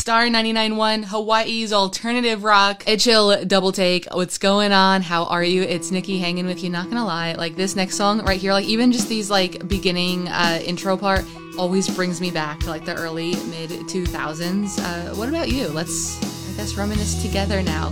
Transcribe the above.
Star 99.1, Hawaii's alternative rock. A chill double take. What's going on? How are you? It's Nikki hanging with you. Not gonna lie, like this next song right here, like even just these like beginning intro part always brings me back to like the early mid 2000s. What about you? Let's, I guess, reminisce together now.